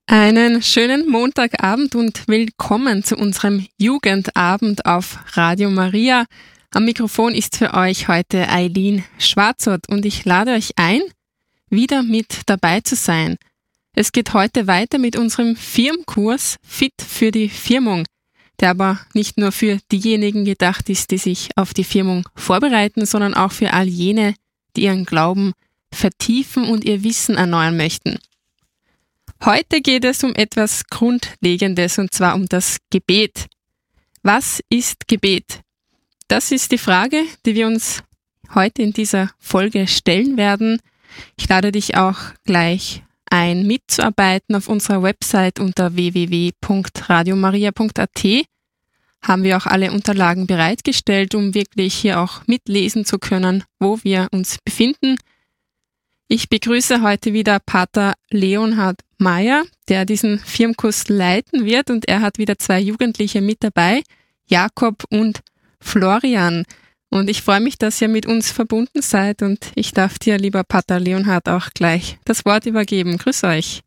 Einen schönen Montagabend und willkommen zu unserem Jugendabend auf Radio Maria. Am Mikrofon ist für euch heute Eileen Schwarzert und ich lade euch ein, wieder mit dabei zu sein. Es geht heute weiter mit unserem Firmkurs Fit für die Firmung, der aber nicht nur für diejenigen gedacht ist, die sich auf die Firmung vorbereiten, sondern auch für all jene, die ihren Glauben vertiefen und ihr Wissen erneuern möchten. Heute geht es um etwas Grundlegendes, und zwar um das Gebet. Was ist Gebet? Das ist die Frage, die wir uns heute in dieser Folge stellen werden. Ich lade dich auch gleich ein, mitzuarbeiten. Auf unserer Website unter www.radiomaria.at haben wir auch alle Unterlagen bereitgestellt, um wirklich hier auch mitlesen zu können, wo wir uns befinden. Ich begrüße heute wieder Pater Leonhard Meyer, der diesen Firmkurs leiten wird, und er hat wieder 2 Jugendliche mit dabei, Jakob und Florian. Und ich freue mich, dass ihr mit uns verbunden seid, und ich darf dir, lieber Pater Leonhard, auch gleich das Wort übergeben. Grüß euch.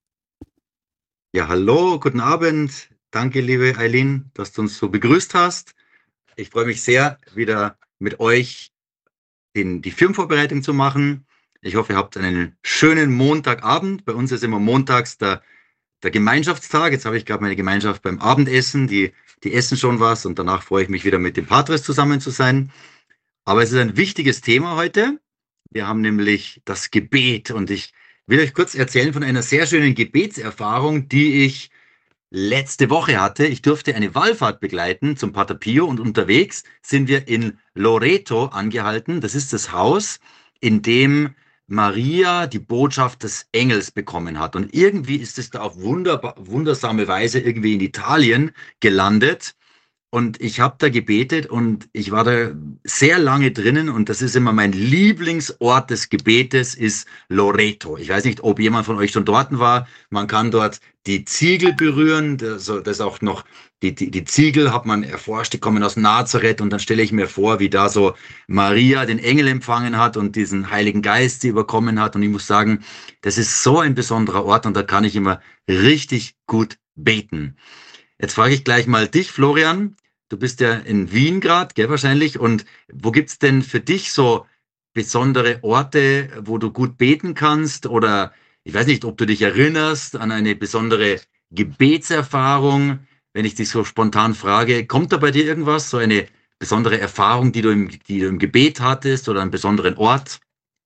Ja, hallo, guten Abend. Danke, liebe Eileen, dass du uns so begrüßt hast. Ich freue mich sehr, wieder mit euch die Firmenvorbereitung zu machen. Ich hoffe, ihr habt einen schönen Montagabend. Bei uns ist immer montags der Gemeinschaftstag. Jetzt habe ich gerade meine Gemeinschaft beim Abendessen. Die essen schon was und danach freue ich mich wieder mit dem Patres zusammen zu sein. Aber es ist ein wichtiges Thema heute. Wir haben nämlich das Gebet und ich will euch kurz erzählen von einer sehr schönen Gebetserfahrung, die ich letzte Woche hatte. Ich durfte eine Wallfahrt begleiten zum Pater Pio und unterwegs sind wir in Loreto angehalten. Das ist das Haus, in dem Maria die Botschaft des Engels bekommen hat. Und irgendwie ist es da auf wundersame Weise irgendwie in Italien gelandet. Und ich habe da gebetet und ich war da sehr lange drinnen und das ist immer mein Lieblingsort des Gebetes, ist Loreto. Ich weiß nicht, ob jemand von euch schon dort war. Man kann dort die Ziegel berühren, das auch noch, die Ziegel hat man erforscht, die kommen aus Nazareth und dann stelle ich mir vor, wie da so Maria den Engel empfangen hat und diesen Heiligen Geist sie überkommen hat. Und ich muss sagen, das ist so ein besonderer Ort und da kann ich immer richtig gut beten. Jetzt frage ich gleich mal dich, Florian. Du bist ja in Wien gerade, gell, wahrscheinlich. Und wo gibt's denn für dich so besondere Orte, wo du gut beten kannst? Oder ich weiß nicht, ob du dich erinnerst an eine besondere Gebetserfahrung. Wenn ich dich so spontan frage, kommt da bei dir irgendwas, so eine besondere Erfahrung, die du im Gebet hattest oder einen besonderen Ort?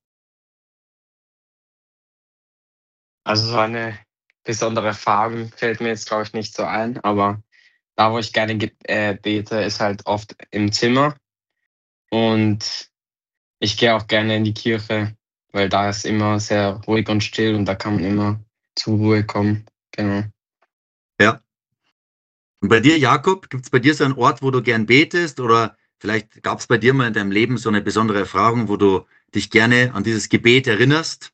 Also so eine besondere Erfahrung fällt mir jetzt, glaube ich, nicht so ein, aber da, wo ich gerne bete, ist halt oft im Zimmer und ich gehe auch gerne in die Kirche, weil da ist immer sehr ruhig und still und da kann man immer zur Ruhe kommen. Genau. Ja. Und bei dir, Jakob, gibt's bei dir so einen Ort, wo du gern betest? Oder vielleicht gab es bei dir mal in deinem Leben so eine besondere Erfahrung, wo du dich gerne an dieses Gebet erinnerst?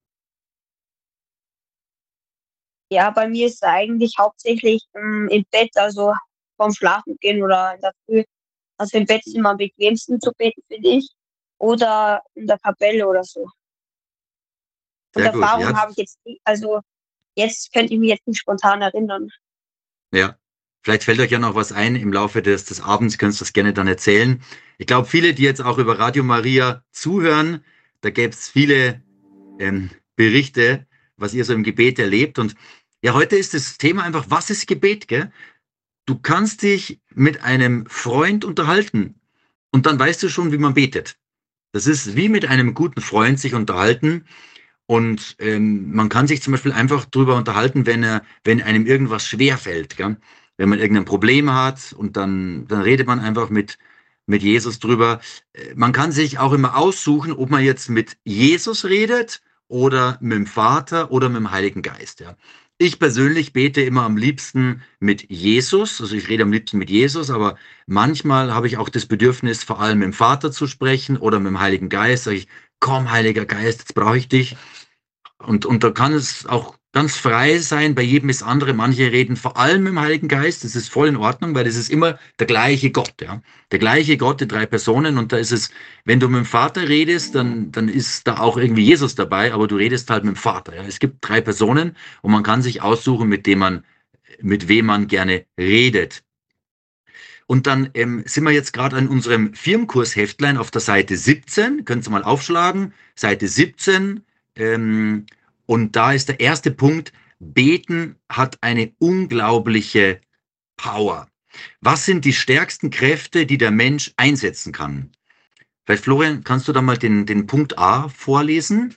Ja, bei mir ist es eigentlich hauptsächlich im Bett, also vorm Schlafengehen oder in der Früh. Also im Bett ist immer am bequemsten zu beten, finde ich. Oder in der Kapelle oder so. Und Sehr gut, Erfahrungen ja. habe ich jetzt nicht, also jetzt könnte ich mich jetzt nicht spontan erinnern. Ja. Vielleicht fällt euch ja noch was ein im Laufe des Abends, könnt ihr das gerne dann erzählen. Ich glaube, viele, die jetzt auch über Radio Maria zuhören, da gäbe es viele Berichte, was ihr so im Gebet erlebt. Und ja, heute ist das Thema einfach, was ist Gebet, gell? Du kannst dich mit einem Freund unterhalten und dann weißt du schon, wie man betet. Das ist wie mit einem guten Freund sich unterhalten und man kann sich zum Beispiel einfach drüber unterhalten, wenn einem irgendwas schwerfällt, gell? Wenn man irgendein Problem hat und dann redet man einfach mit Jesus drüber. Man kann sich auch immer aussuchen, ob man jetzt mit Jesus redet oder mit dem Vater oder mit dem Heiligen Geist, ja. Ich persönlich bete immer am liebsten mit Jesus, also ich rede am liebsten mit Jesus, aber manchmal habe ich auch das Bedürfnis, vor allem mit dem Vater zu sprechen oder mit dem Heiligen Geist. Sage ich, komm, Heiliger Geist, jetzt brauche ich dich. Und da kann es auch ganz frei sein, bei jedem ist andere. Manche reden vor allem im Heiligen Geist, das ist voll in Ordnung, weil das ist immer der gleiche Gott, ja. Der gleiche Gott, die 3 Personen, und da ist es, wenn du mit dem Vater redest, dann ist da auch irgendwie Jesus dabei, aber du redest halt mit dem Vater, ja. Es gibt 3 Personen und man kann sich aussuchen, mit wem man gerne redet. Und dann sind wir jetzt gerade an unserem Firmenkursheftlein auf der Seite 17. Können Sie mal aufschlagen. Seite 17. Und da ist der erste Punkt. Beten hat eine unglaubliche Power. Was sind die stärksten Kräfte, die der Mensch einsetzen kann? Vielleicht, Florian, kannst du da mal den Punkt A vorlesen?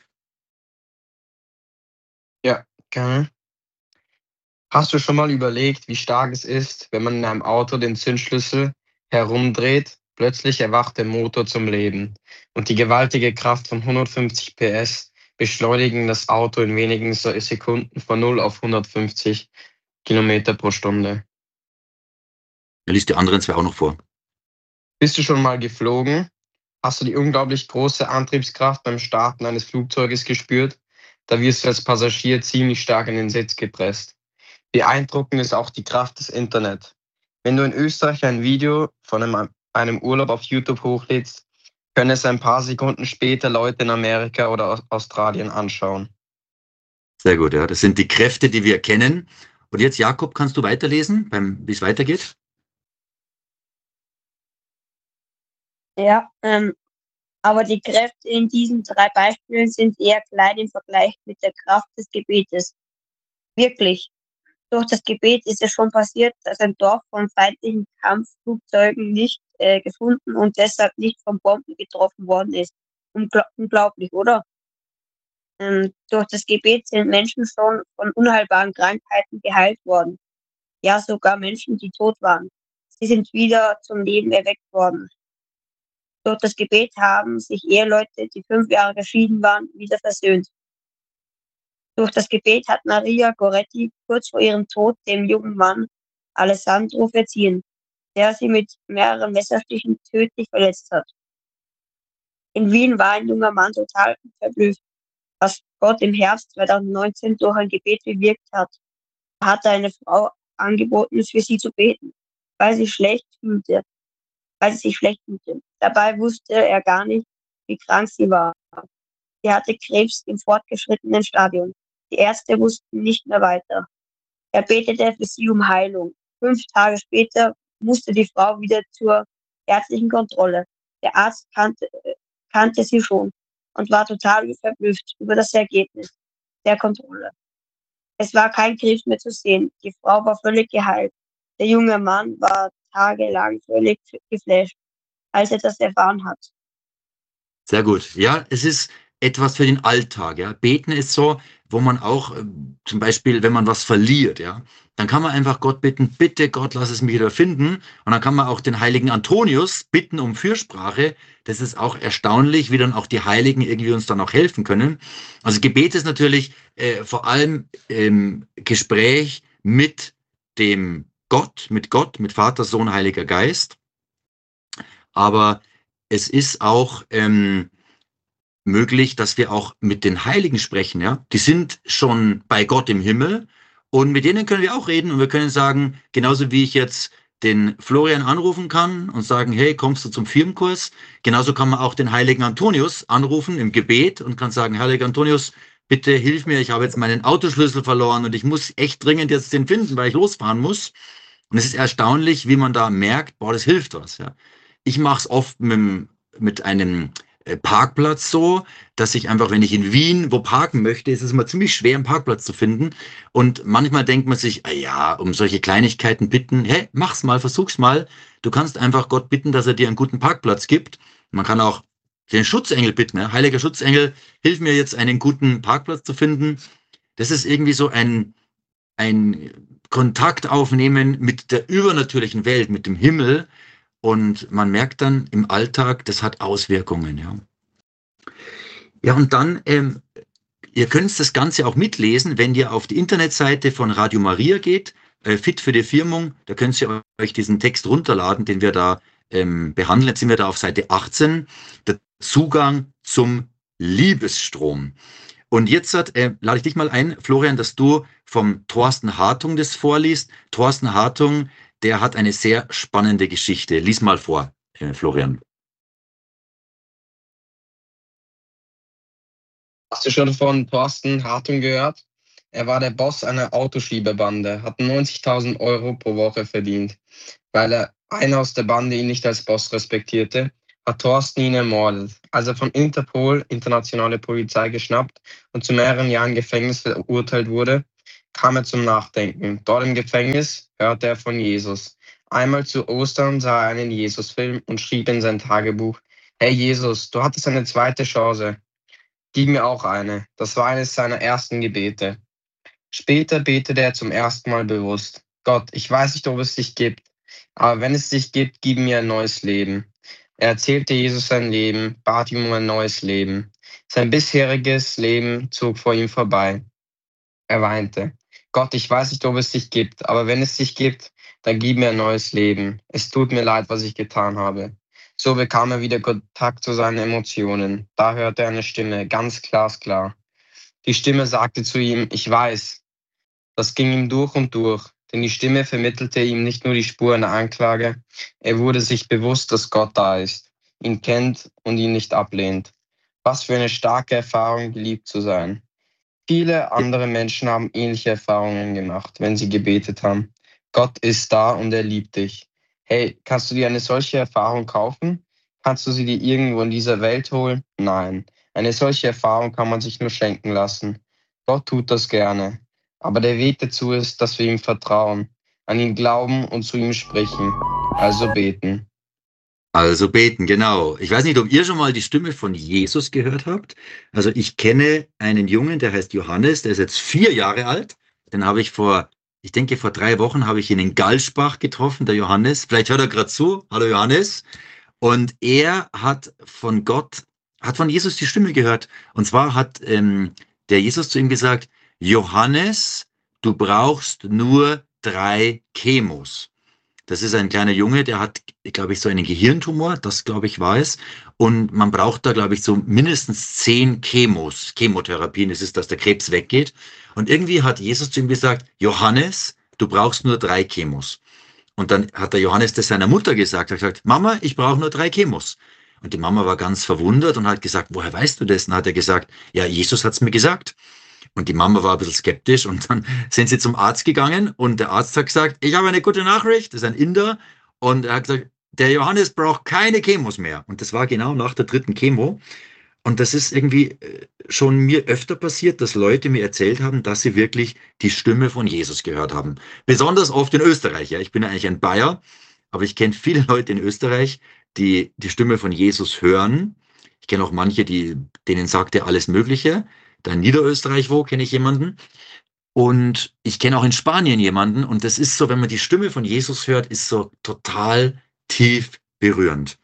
Ja, gerne. Hast du schon mal überlegt, wie stark es ist, wenn man in einem Auto den Zündschlüssel herumdreht? Plötzlich erwacht der Motor zum Leben und die gewaltige Kraft von 150 PS beschleunigen das Auto in wenigen Sekunden von 0 auf 150 Kilometer pro Stunde. Er liest die anderen 2 auch noch vor. Bist du schon mal geflogen? Hast du die unglaublich große Antriebskraft beim Starten eines Flugzeuges gespürt? Da wirst du als Passagier ziemlich stark in den Sitz gepresst. Beeindruckend ist auch die Kraft des Internet. Wenn du in Österreich ein Video von einem Urlaub auf YouTube hochlädst, können es ein paar Sekunden später Leute in Amerika oder Australien anschauen. Sehr gut, ja. Das sind die Kräfte, die wir kennen. Und jetzt, Jakob, kannst du weiterlesen, wie es weitergeht? Ja, aber die Kräfte in diesen 3 Beispielen sind eher klein im Vergleich mit der Kraft des Gebetes. Wirklich. Durch das Gebet ist es schon passiert, dass ein Dorf von feindlichen Kampfflugzeugen nicht gefunden und deshalb nicht von Bomben getroffen worden ist. Unglaublich, oder? Durch das Gebet sind Menschen schon von unheilbaren Krankheiten geheilt worden. Ja, sogar Menschen, die tot waren. Sie sind wieder zum Leben erweckt worden. Durch das Gebet haben sich Eheleute, die 5 Jahre geschieden waren, wieder versöhnt. Durch das Gebet hat Maria Goretti kurz vor ihrem Tod dem jungen Mann Alessandro verziehen, der sie mit mehreren Messerstichen tödlich verletzt hat. In Wien war ein junger Mann total verblüfft, was Gott im Herbst 2019 durch ein Gebet bewirkt hat. Er hatte eine Frau angeboten, für sie zu beten, weil sie sich schlecht fühlte. Dabei wusste er gar nicht, wie krank sie war. Sie hatte Krebs im fortgeschrittenen Stadium. Die Ärzte wussten nicht mehr weiter. Er betete für sie um Heilung. 5 Tage später musste die Frau wieder zur ärztlichen Kontrolle. Der Arzt kannte sie schon und war total verblüfft über das Ergebnis der Kontrolle. Es war kein Krebs mehr zu sehen. Die Frau war völlig geheilt. Der junge Mann war tagelang völlig geflasht, als er das erfahren hat. Sehr gut. Ja, es ist etwas für den Alltag. Ja. Beten ist so, wo man auch zum Beispiel, wenn man was verliert, ja, dann kann man einfach Gott bitten, bitte Gott, lass es mich wieder finden. Und dann kann man auch den heiligen Antonius bitten um Fürsprache. Das ist auch erstaunlich, wie dann auch die Heiligen irgendwie uns dann auch helfen können. Also Gebet ist natürlich vor allem Gespräch mit dem Gott, mit Vater, Sohn, Heiliger Geist. Aber es ist auch möglich, dass wir auch mit den Heiligen sprechen, ja. Die sind schon bei Gott im Himmel und mit denen können wir auch reden und wir können sagen, genauso wie ich jetzt den Florian anrufen kann und sagen, hey, kommst du zum Firmenkurs? Genauso kann man auch den heiligen Antonius anrufen im Gebet und kann sagen, heiliger Antonius, bitte hilf mir, ich habe jetzt meinen Autoschlüssel verloren und ich muss echt dringend jetzt den finden, weil ich losfahren muss. Und es ist erstaunlich, wie man da merkt, boah, das hilft was, ja. Ich mache es oft mit einem Parkplatz so, dass ich einfach, wenn ich in Wien wo parken möchte, ist es immer ziemlich schwer, einen Parkplatz zu finden. Und manchmal denkt man sich, ja, um solche Kleinigkeiten bitten, hey, mach's mal, versuch's mal. Du kannst einfach Gott bitten, dass er dir einen guten Parkplatz gibt. Man kann auch den Schutzengel bitten, ne? Heiliger Schutzengel, hilf mir jetzt einen guten Parkplatz zu finden. Das ist irgendwie so ein Kontakt aufnehmen mit der übernatürlichen Welt, mit dem Himmel. Und man merkt dann im Alltag, das hat Auswirkungen, ja. Ja, und dann, ihr könnt das Ganze auch mitlesen, wenn ihr auf die Internetseite von Radio Maria geht, Fit für die Firmung, da könnt ihr euch diesen Text runterladen, den wir da behandeln. Jetzt sind wir da auf Seite 18, der Zugang zum Liebesstrom. Und jetzt lade ich dich mal ein, Florian, dass du vom Thorsten Hartung das vorliest. Thorsten Hartung, der hat eine sehr spannende Geschichte. Lies mal vor, Florian. Hast du schon von Thorsten Hartung gehört? Er war der Boss einer Autoschiebebande, hat 90.000 Euro pro Woche verdient. Weil einer aus der Bande ihn nicht als Boss respektierte, hat Thorsten ihn ermordet. Als er von Interpol, internationale Polizei, geschnappt und zu mehreren Jahren Gefängnis verurteilt wurde, kam er zum Nachdenken. Dort im Gefängnis hörte er von Jesus. Einmal zu Ostern sah er einen Jesus-Film und schrieb in sein Tagebuch: Hey Jesus, du hattest eine zweite Chance. Gib mir auch eine. Das war eines seiner ersten Gebete. Später betete er zum ersten Mal bewusst: Gott, ich weiß nicht, ob es dich gibt, aber wenn es dich gibt, gib mir ein neues Leben. Er erzählte Jesus sein Leben, bat ihm um ein neues Leben. Sein bisheriges Leben zog vor ihm vorbei. Er weinte: Gott, ich weiß nicht, ob es dich gibt, aber wenn es dich gibt, dann gib mir ein neues Leben. Es tut mir leid, was ich getan habe. So bekam er wieder Kontakt zu seinen Emotionen. Da hörte er eine Stimme, ganz glasklar. Die Stimme sagte zu ihm: Ich weiß. Das ging ihm durch und durch, denn die Stimme vermittelte ihm nicht nur die Spur einer Anklage, er wurde sich bewusst, dass Gott da ist, ihn kennt und ihn nicht ablehnt. Was für eine starke Erfahrung, geliebt zu sein. Viele andere Menschen haben ähnliche Erfahrungen gemacht, wenn sie gebetet haben. Gott ist da und er liebt dich. Hey, kannst du dir eine solche Erfahrung kaufen? Kannst du sie dir irgendwo in dieser Welt holen? Nein, eine solche Erfahrung kann man sich nur schenken lassen. Gott tut das gerne. Aber der Weg dazu ist, dass wir ihm vertrauen, an ihn glauben und zu ihm sprechen. Also beten. Also beten, genau. Ich weiß nicht, ob ihr schon mal die Stimme von Jesus gehört habt. Also ich kenne einen Jungen, der heißt Johannes, der ist jetzt 4 Jahre alt. Den habe ich vor 3 Wochen habe ich ihn in Galschbach getroffen, der Johannes. Vielleicht hört er gerade zu. Hallo Johannes. Und er hat von Jesus die Stimme gehört. Und zwar hat der Jesus zu ihm gesagt: Johannes, du brauchst nur 3 Chemos. Das ist ein kleiner Junge, der hat, glaube ich, so einen Gehirntumor, das, glaube ich, war es. Und man braucht da, glaube ich, so mindestens 10 Chemotherapien. Das ist, dass der Krebs weggeht. Und irgendwie hat Jesus zu ihm gesagt: Johannes, du brauchst nur 3 Chemos. Und dann hat der Johannes das seiner Mutter gesagt. Er hat gesagt: Mama, ich brauche nur 3 Chemos. Und die Mama war ganz verwundert und hat gesagt: Woher weißt du das? Und dann hat er gesagt: Ja, Jesus hat's mir gesagt. Und die Mama war ein bisschen skeptisch und dann sind sie zum Arzt gegangen und der Arzt hat gesagt: Ich habe eine gute Nachricht, das ist ein Inder. Und er hat gesagt, der Johannes braucht keine Chemos mehr. Und das war genau nach der 3. Chemo. Und das ist irgendwie schon mir öfter passiert, dass Leute mir erzählt haben, dass sie wirklich die Stimme von Jesus gehört haben. Besonders oft in Österreich. Ja. Ich bin eigentlich ein Bayer, aber ich kenne viele Leute in Österreich, die die Stimme von Jesus hören. Ich kenne auch manche, denen sagt er alles Mögliche. Da in Niederösterreich kenne ich jemanden. Und ich kenne auch in Spanien jemanden. Und das ist so, wenn man die Stimme von Jesus hört, ist so total tief berührend.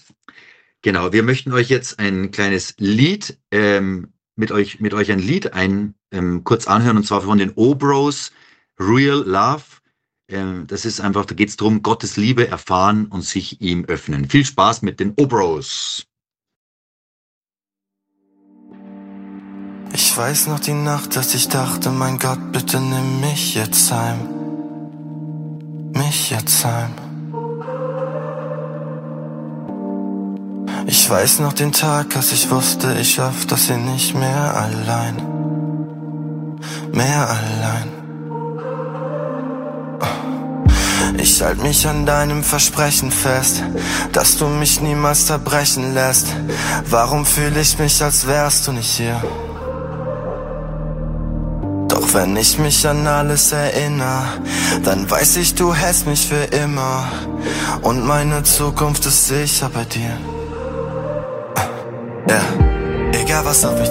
Genau, wir möchten euch jetzt ein kleines Lied, mit euch ein Lied kurz anhören, und zwar von den O-Bros, Real Love. Das ist einfach, da geht es darum, Gottes Liebe erfahren und sich ihm öffnen. Viel Spaß mit den O-Bros. Ich weiß noch die Nacht, dass ich dachte, mein Gott, bitte nimm mich jetzt heim. Mich jetzt heim. Ich weiß noch den Tag, als ich wusste, ich schaff das hier nicht mehr allein. Mehr allein. Ich halt mich an deinem Versprechen fest, dass du mich niemals zerbrechen lässt. Warum fühle ich mich, als wärst du nicht hier? Doch wenn ich mich an alles erinnere, dann weiß ich, du hältst mich für immer. Und meine Zukunft ist sicher bei dir. Ja, egal was auf mich